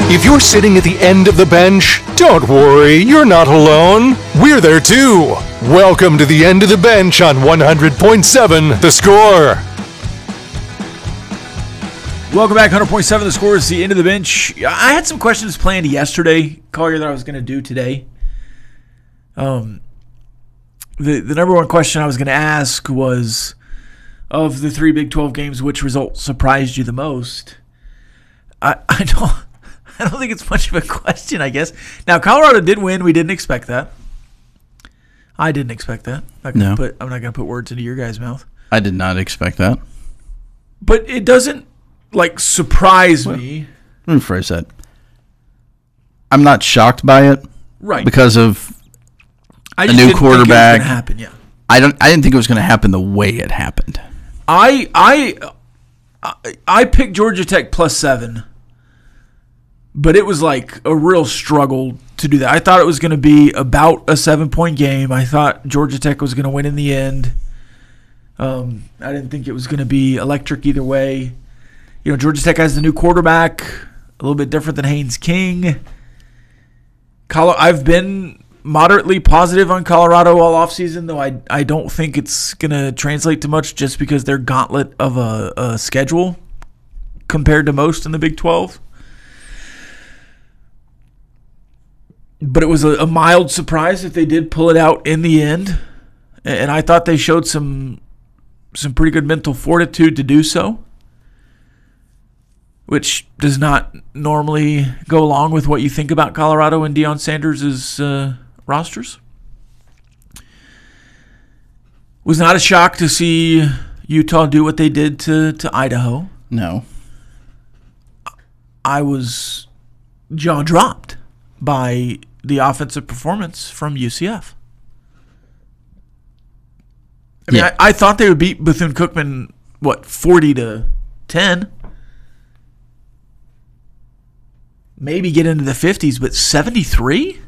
If you're sitting at the end of the bench, don't worry, you're not alone. We're there too. Welcome to the end of the bench on 100.7 The Score. Welcome back, 100.7 The Score is the end of the bench. I had some questions planned yesterday, Collier, that I was going to do today. The number one question I was going to ask was, of the 3 Big 12 games, which result surprised you the most? I don't think it's much of a question, I guess. Now, Colorado did win. We didn't expect that. I didn't expect that. I'm not going to put words into your guys' mouth. I did not expect that. But it doesn't, surprise me. Let me rephrase that. I'm not shocked by it. Right. Because of a new quarterback. Happen, yeah. I didn't think it was going to happen the way it happened. I picked Georgia Tech +7, but it was like a real struggle to do that. I thought it was going to be about a 7-point game. I thought Georgia Tech was going to win in the end. I didn't think it was going to be electric either way. You know, Georgia Tech has the new quarterback, a little bit different than Haynes King. I've been moderately positive on Colorado all offseason, though I don't think it's going to translate to much just because their gauntlet of a schedule compared to most in the Big 12. But it was a mild surprise that they did pull it out in the end, and I thought they showed some pretty good mental fortitude to do so, which does not normally go along with what you think about Colorado and Deion Sanders' rosters. Was not a shock to see Utah do what they did to Idaho. No. I was jaw-dropped by the offensive performance from UCF. I mean, I thought they would beat Bethune-Cookman, 40-10? Maybe get into the 50s, but 73?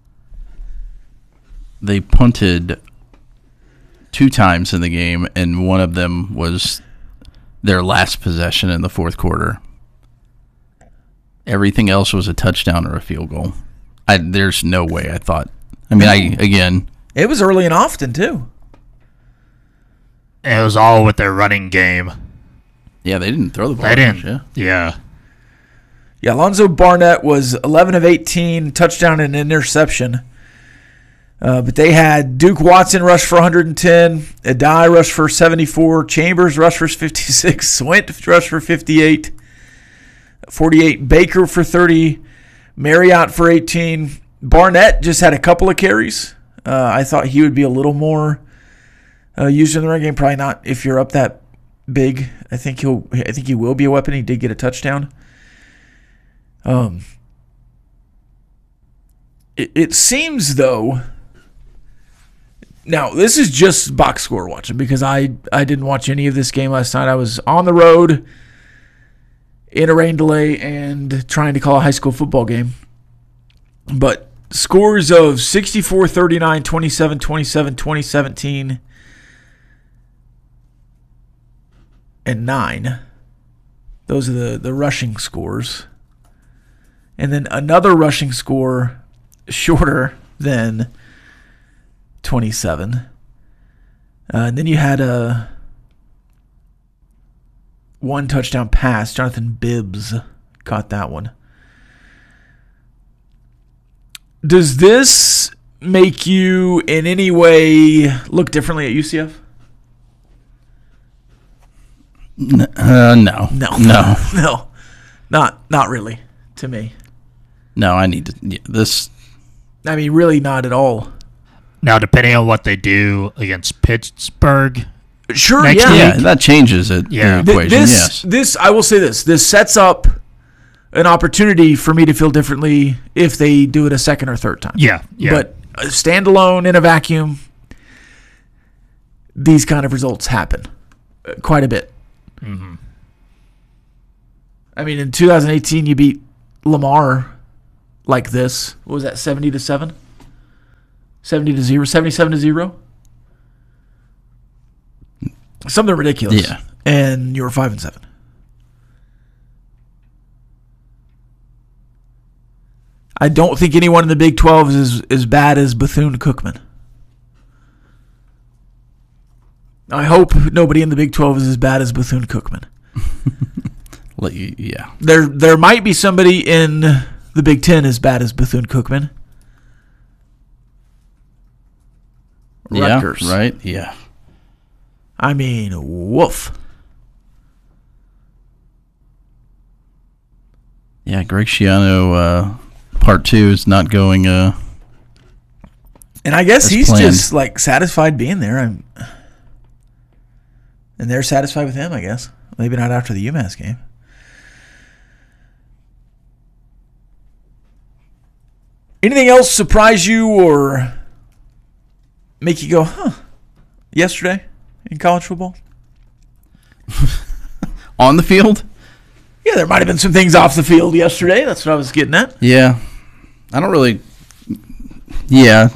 They punted 2 times in the game, and one of them was their last possession in the fourth quarter. Everything else was a touchdown or a field goal. There's no way I thought. I mean, it was early and often, too. And it was all with their running game. Yeah, they didn't throw the ball. They didn't. Yeah. Yeah, Alonzo Barnett was 11 of 18, touchdown and interception. But they had Duke Watson rush for 110, Adai rush for 74, Chambers rush for 56, Swint rush for 58, 48, Baker for 30, Marriott for 18. Barnett just had a couple of carries. I thought he would be a little more used in the run game. Probably not if you're up that big. I think he will be a weapon. He did get a touchdown. It seems, though, now this is just box score watching because I didn't watch any of this game last night. I was on the road in a rain delay and trying to call a high school football game. But scores of 64-39, 27-27, 2017, and 9. Those are the rushing scores. And then another rushing score shorter than 27. And then you had a 1 touchdown pass. Jonathan Bibbs caught that one. Does this make you in any way look differently at UCF? No. No. Not really to me. No, I need this. I mean, really not at all. Now, depending on what they do against Pittsburgh, sure, next Yeah, week, that changes it. Yeah. The equation. This I will say this. This sets up an opportunity for me to feel differently if they do it a second or third time. Yeah. But standalone in a vacuum, these kind of results happen quite a bit. Mm-hmm. I mean, in 2018, you beat Lamar like this. What was that, 70-7? 70-0? 77-0? Something ridiculous. Yeah. And you were 5-7. I don't think anyone in the Big 12 is as bad as Bethune-Cookman. I hope nobody in the Big 12 is as bad as Bethune-Cookman. Yeah. There might be somebody in the Big 10 as bad as Bethune-Cookman. Rutgers. Yeah, right? Yeah. I mean, woof. Yeah, Greg Schiano, part 2 is not going and I guess as he's planned. just like satisfied being there. And they're satisfied with him, I guess. Maybe not after the UMass game. Anything else surprise you or make you go, huh, yesterday in college football? on the field? Yeah, there might have been some things off the field yesterday. That's what I was getting at. Yeah. I don't really... Yeah.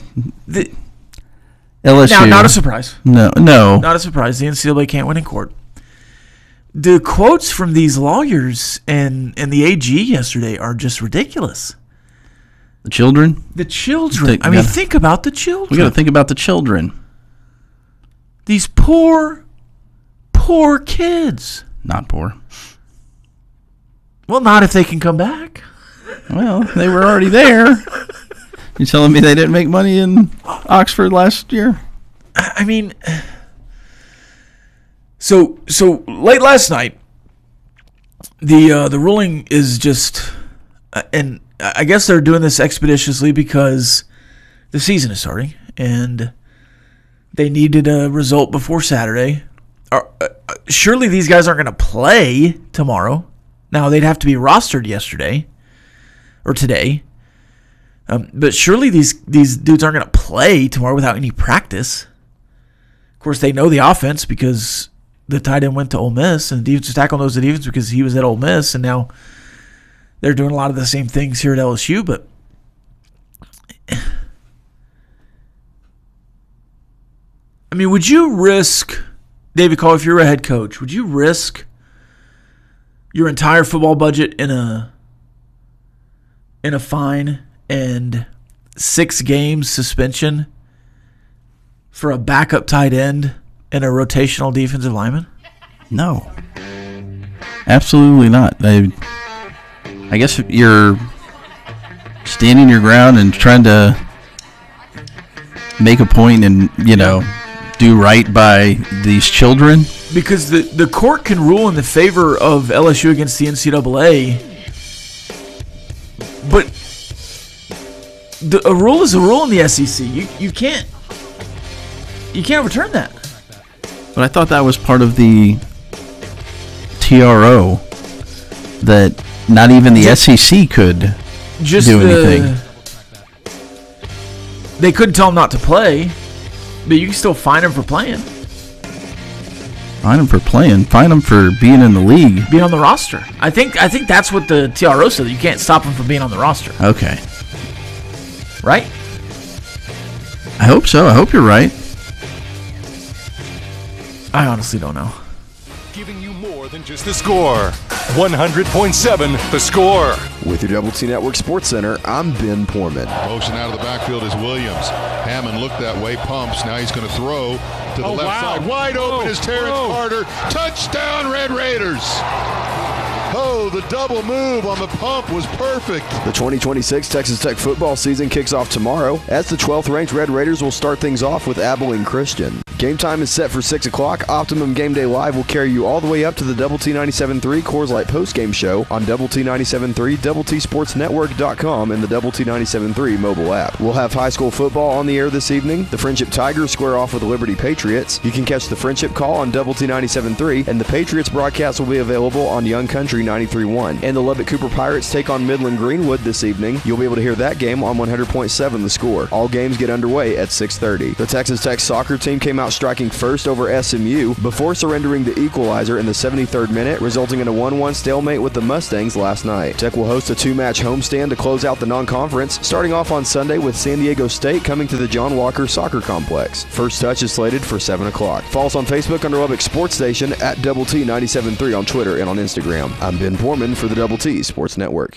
LSU. Now, not a surprise. No. Not a surprise. The NCAA can't win in court. The quotes from these lawyers and the AG yesterday are just ridiculous. The children? The children. Think about the children. We got to think about the children. These poor kids. Not poor. Well, not if they can come back. Well, they were already there. You telling me they didn't make money in Oxford last year? I mean, so late last night, the ruling is just, and I guess they're doing this expeditiously because the season is starting and they needed a result before Saturday. Surely these guys aren't going to play tomorrow. Now, they'd have to be rostered yesterday or today. But surely these dudes aren't going to play tomorrow without any practice. Of course, they know the offense because the tight end went to Ole Miss, and the defensive tackle knows the defense because he was at Ole Miss, and now they're doing a lot of the same things here at LSU. But I mean, would you risk, David Call, if you're a head coach, would you risk your entire football budget in a fine and 6 games suspension for a backup tight end and a rotational defensive lineman? No. Absolutely not. I guess you're standing your ground and trying to make a point and, do right by these children. Because the court can rule in the favor of LSU against the NCAA, but a rule is a rule in the SEC. You can't return that. But I thought that was part of the TRO that not even the SEC could do anything. They couldn't tell them not to play, but you can still fine them for playing. Fine them for playing. Fine them for being in the league. Being on the roster. I think that's what the TRO said. You can't stop them from being on the roster. Okay. Right? I hope so. I hope you're right. I honestly don't know. Giving you more than just the score. 100.7 The Score. With your Double T Network Sports Center, I'm Ben Poorman. Motion out of the backfield is Williams. Hammond looked that way, pumps. Now he's going to throw to the left side. Wide open is Terrence Carter. Touchdown, Red Raiders. Oh, the double move on the pump was perfect. The 2026 Texas Tech football season kicks off tomorrow as the 12th ranked Red Raiders will start things off with Abilene Christian. Game time is set for 6 o'clock. Optimum Game Day Live will carry you all the way up to the Double T 97.3 Coors Light postgame show on Double T 97.3, DoubleTSportsNetwork.com, and the Double T 97.3 mobile app. We'll have high school football on the air this evening. The Friendship Tigers square off with the Liberty Patriots. You can catch the Friendship Call on Double T 97.3, and the Patriots broadcast will be available on Young Country 93.1. And the Lubbock Cooper Pirates take on Midland Greenwood this evening. You'll be able to hear that game on 100.7 The Score. All games get underway at 6:30. The Texas Tech soccer team came out striking first over SMU before surrendering the equalizer in the 73rd minute, resulting in a 1-1 stalemate with the Mustangs last night. Tech will host a 2-match homestand to close out the non-conference, starting off on Sunday with San Diego State coming to the John Walker Soccer Complex. First touch is slated for 7 o'clock. Follow us on Facebook under Lubbock Sports Station at Double T 97.3 on Twitter and on Instagram. I'm Ben Poorman for the Double T Sports Network.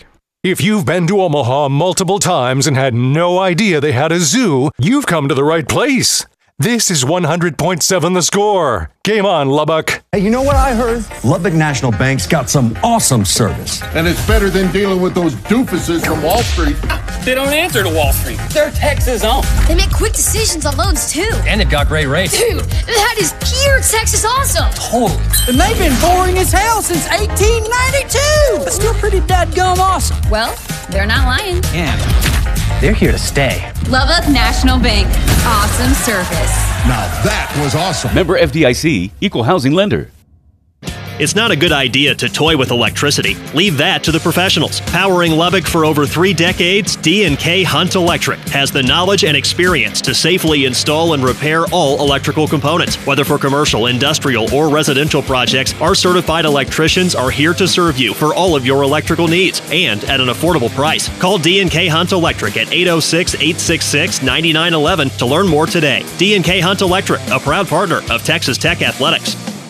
If you've been to Omaha multiple times and had no idea they had a zoo, you've come to the right place. This is 100.7 The Score. Game on, Lubbock. Hey, you know what I heard? Lubbock National Bank's got some awesome service. And it's better than dealing with those doofuses from Wall Street. They don't answer to Wall Street. They're Texas owned. They make quick decisions on loans, too. And they've got great rates. Dude, that is pure Texas awesome. Totally. And they've been boring as hell since 1892. But still pretty dadgum awesome. Well, they're not lying. And they're here to stay. Lubbock National Bank. Awesome service. Now that was awesome. Member FDIC, Equal Housing Lender. It's not a good idea to toy with electricity. Leave that to the professionals. Powering Lubbock for over 3 decades, D&K Hunt Electric has the knowledge and experience to safely install and repair all electrical components. Whether for commercial, industrial, or residential projects, our certified electricians are here to serve you for all of your electrical needs and at an affordable price. Call D&K Hunt Electric at 806-866-9911 to learn more today. D&K Hunt Electric, a proud partner of Texas Tech Athletics.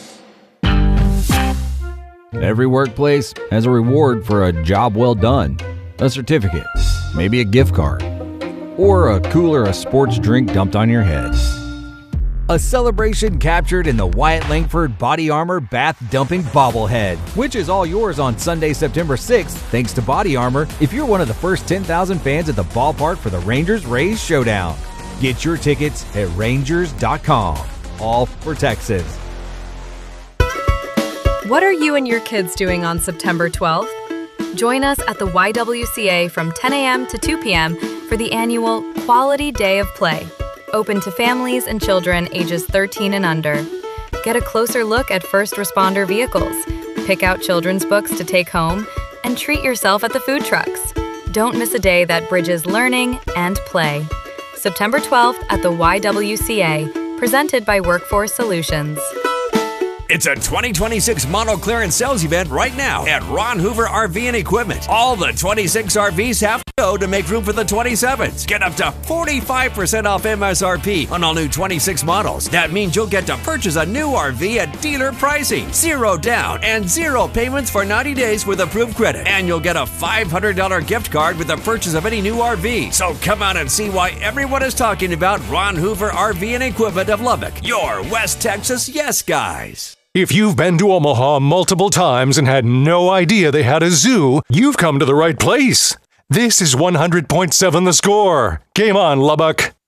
Every workplace has a reward for a job well done. A certificate, maybe a gift card, or a cooler of sports drink dumped on your head. A celebration captured in the Wyatt Langford Body Armor Bath Dumping Bobblehead, which is all yours on Sunday, September 6th, thanks to Body Armor, if you're one of the first 10,000 fans at the ballpark for the Rangers-Rays Showdown. Get your tickets at Rangers.com. All for Texas. What are you and your kids doing on September 12th? Join us at the YWCA from 10 a.m. to 2 p.m. for the annual Quality Day of Play, open to families and children ages 13 and under. Get a closer look at first responder vehicles, pick out children's books to take home, and treat yourself at the food trucks. Don't miss a day that bridges learning and play. September 12th at the YWCA, presented by Workforce Solutions. It's a 2026 model clearance sales event right now at Ron Hoover RV and Equipment. All the 26 RVs have to go to make room for the 27s. Get up to 45% off MSRP on all new 26 models. That means you'll get to purchase a new RV at dealer pricing, 0 down, and 0 payments for 90 days with approved credit. And you'll get a $500 gift card with the purchase of any new RV. So come out and see why everyone is talking about Ron Hoover RV and Equipment of Lubbock, your West Texas yes guys. If you've been to Omaha multiple times and had no idea they had a zoo, you've come to the right place. This is 100.7 The Score. Game on, Lubbock.